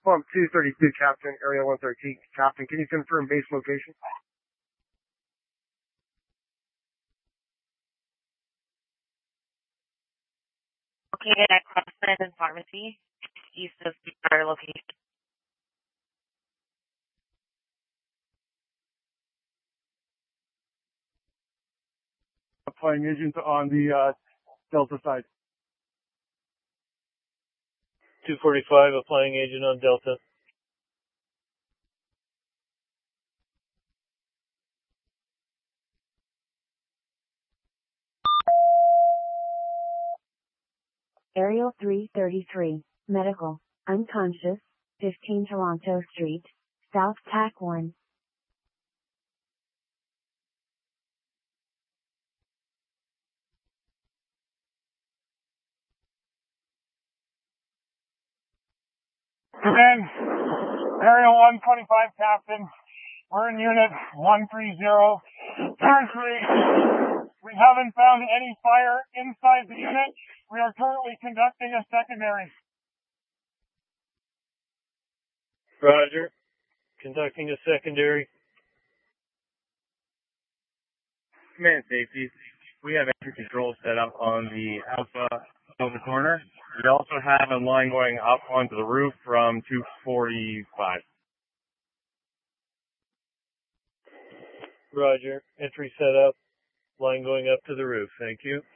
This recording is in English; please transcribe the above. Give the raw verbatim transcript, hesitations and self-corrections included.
Pump two thirty-two, Captain, Area one thirteen. Captain, can you confirm base location? Located at Crossland and Pharmacy, east of our location. Applying agent on the uh, Delta side. two forty-five, applying agent on Delta. Aerial three thirty-three, medical, unconscious, fifteen Toronto Street, South Tac one. Command, Area one twenty-five, Captain. We're in Unit one thirty. Currently, we haven't found any fire inside the unit. We are currently conducting a secondary. Roger. Conducting a secondary. Command safety. We have entry control set up on the Alpha Delta corner. We also have a line going up onto the roof from two forty-five. Roger. Entry set up. Line going up to the roof. Thank you.